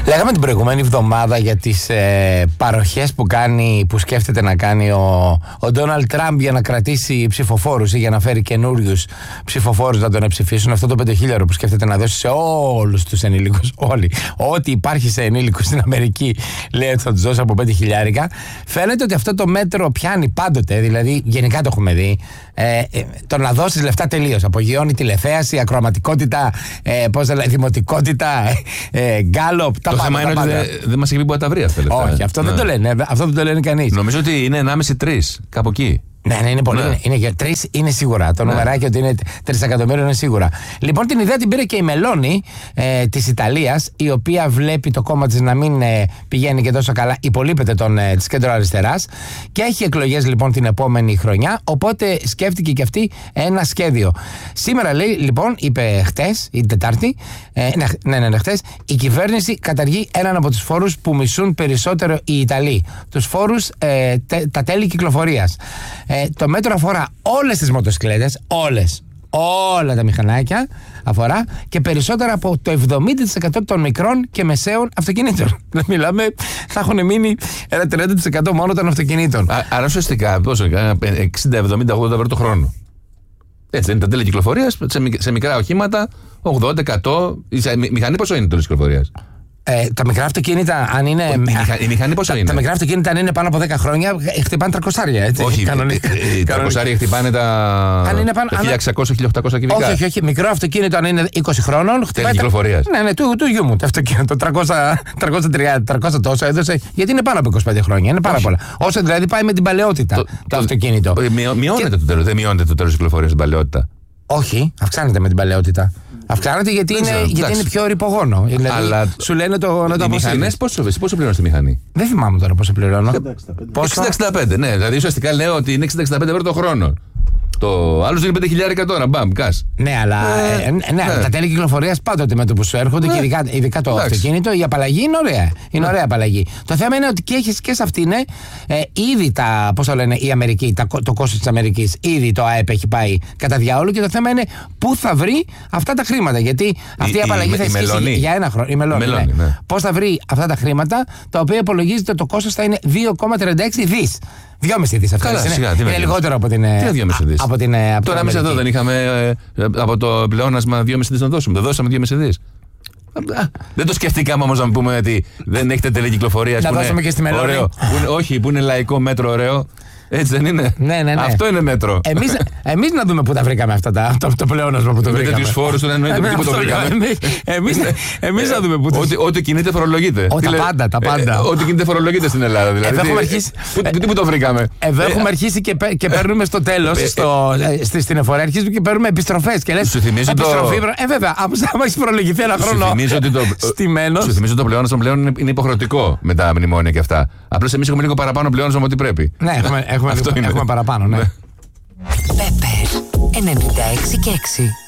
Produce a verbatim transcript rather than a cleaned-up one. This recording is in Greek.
Λέγαμε την προηγούμενη εβδομάδα για τις ε, παροχές που, κάνει, που σκέφτεται να κάνει ο Ντόναλντ Τραμπ για να κρατήσει ψηφοφόρους ή για να φέρει καινούριους ψηφοφόρους να τον ψηφίσουν. Αυτό το πεντοχίλιαρο που σκέφτεται να δώσει σε όλους τους ενήλικους. Όλοι. Ό,τι υπάρχει σε ενήλικους στην Αμερική, λέει ότι θα τους δώσει από πέντε χιλιάρικα. Φαίνεται ότι αυτό το μέτρο πιάνει πάντοτε, δηλαδή γενικά το έχουμε δει. Ε, ε, το να δώσεις λεφτά τελείως. Απογειώνει τηλεθέαση, ακροαματικότητα, ε, πώς λέει, δημοτικότητα, ε, γκάλοπ. Το θέμα είναι ότι δεν δε μας έχει πει που θα τα βρει αυτά. Όχι, αυτό ναι. δεν το λένε. Αυτό δεν το λένε κανείς. Νομίζω ότι είναι ενάμιση τρία, κάπου εκεί. Ναι, ναι, είναι πολύ. Ναι. Είναι, είναι, τρεις είναι σίγουρα. Το ναι. νομεράκι ότι είναι τρία εκατομμύρια είναι σίγουρα. Λοιπόν, την ιδέα την πήρε και η Μελώνη ε, της Ιταλίας, η οποία βλέπει το κόμμα της να μην ε, πηγαίνει και τόσο καλά, υπολείπεται ε, της κέντρο-αριστεράς και έχει εκλογές λοιπόν την επόμενη χρονιά. Οπότε σκέφτηκε και αυτή ένα σχέδιο. Σήμερα λέει, λοιπόν, είπε χτες, η Τετάρτη, ε, ναι, ναι, ναι, ναι, χτες, η κυβέρνηση καταργεί έναν από τους φόρους που μισούν περισσότερο οι Ιταλοί. Τους φόρους, ε, τε, τα τέλη κυκλοφορίας. Ε, το μέτρο αφορά όλες τις μοτοσυκλέτες, όλες, όλα τα μηχανάκια αφορά και περισσότερα από το εβδομήντα τοις εκατό των μικρών και μεσαίων αυτοκινήτων. Δεν μιλάμε, θα έχουν μείνει ένα τριάντα τοις εκατό μόνο των αυτοκινήτων. Α, άρα ουσιαστικά, πόσο, εξήντα, εβδομήντα, ογδόντα ευρώ το χρόνο. Έτσι δεν είναι τα τέλη κυκλοφορίας, σε, σε μικρά οχήματα, ογδόντα, εκατό. Η μηχανή πόσο είναι το τέλος κυκλοφορίας? Ε, τα μικρά αυτοκίνητα, αν είναι. Η, μηχα... η μηχανή πόσο τα, είναι? Τα μικρά αυτοκίνητα, αν είναι πάνω από δέκα χρόνια, χτυπάνε τριακόσια. Έτσι. Όχι, τριακόσια χτυπάνε τα. Αν είναι πάνω. χίλια εξακόσια με χίλια οκτακόσια κυβικά. Όχι, όχι, όχι. Μικρό αυτοκίνητο, αν είναι είκοσι χρόνων, χτυπάει. Τέλη κυκλοφορίας. Ναι, ναι, του, του γιού μου το αυτοκίνητο. τριακόσια, τριακόσια τριάντα, τριακόσια τόσο έδωσε. Γιατί είναι πάνω από είκοσι πέντε χρόνια. Είναι πάρα όχι. πολλά. Όσο δηλαδή πάει με την παλαιότητα το, το, το αυτοκίνητο. Μειώνεται και... το τέλος. Δεν μειώνεται το τέλος κυκλοφορίας στην παλαιότητα. Όχι, αυξάνεται με την παλαιότητα. Αυξάνεται γιατί, είναι, ξέρω, γιατί είναι πιο ρηπογόνο. Δηλαδή, αλλά σου λένε το, να το αποσύρεις. Οι μηχανές πόσο, πόσο πληρώνεις τη μηχανή? Δεν θυμάμαι τώρα πόσο πληρώνω. εξήντα εξήντα πέντε, ναι. Δηλαδή ουσιαστικά λέω ότι είναι εξήντα εξήντα πέντε ευρώ το χρόνο. Το άλλο είναι πέντε χιλιάρικα τώρα, μπαμ, κας. Ναι, αλλά ε, ε, ναι, ναι. τα τέλη κυκλοφορίας πάντοτε με το που σου έρχονται, ναι. και ειδικά, ειδικά το εντάξει. αυτοκίνητο, η απαλλαγή είναι ωραία. Είναι ναι. ωραία απαλλαγή. Το θέμα είναι ότι και έχεις και σε αυτήν ε, ήδη τα, πώς το λένε, η Αμερική, τα, το κόστος της Αμερικής, ήδη το ΑΕΠ έχει πάει κατά διάολο και το θέμα είναι πού θα βρει αυτά τα χρήματα. Γιατί αυτή η, η απαλλαγή η, θα ισχύσει για ένα χρόνο. Η Μελώνη, Μελώνη, ναι. ναι. Πώς θα βρει αυτά τα χρήματα, τα οποία υπολογίζεται το κόστος θα είναι δύο κόμμα τριάντα έξι δις. Δυόμιση δις αυτό. Είναι, σιγά, είναι λιγότερο από την. Τι δυόμιση δις? Από την, από τώρα εμείς εδώ δεν είχαμε ε, από το πλεόνασμα δυόμιση δις να δώσουμε. Δεν δώσαμε δυόμιση δις. Δεν το σκεφτήκαμε όμως να πούμε ότι δεν έχετε τελεκυκλοφορία. Να δώσουμε και στη Μελώνη. Όχι, που είναι λαϊκό μέτρο ωραίο. Έτσι δεν είναι? Ναι, ναι, ναι. Αυτό είναι μέτρο. Εμείς, εμείς να δούμε πού τα βρήκαμε αυτά τα, το, το πλεόνασμα που το βρήκαμε. Με τέτοιους φόρους δεν εννοείται που το βρήκαμε. Εμείς, εμείς να δούμε πού το βρήκαμε. Ό,τι κινείται φορολογείται. Τα πάντα, τα πάντα. Ό,τι κινείται φορολογείται στην Ελλάδα. Δηλαδή. Τι που το βρήκαμε. Εδώ έχουμε αρχίσει και παίρνουμε στο τέλος, στην εφορία, αρχίζουμε και παίρνουμε επιστροφές. Και λες επιστροφή. Ε, βέβαια, άμα έχει φορολογηθεί ένα χρόνο στημένος. Σου θυμίζω το πλεόνασμα πλέον είναι υποχρεωτικό με τα μνημόνια και αυτά. Απλώς εμείς έχουμε λίγο παραπάνω πλεόνασμα από ό,τι πρέπει. Ναι, έχουμε, έχουμε, έχουμε παραπάνω, ναι. Πέπερ ενενήντα έξι και έξι.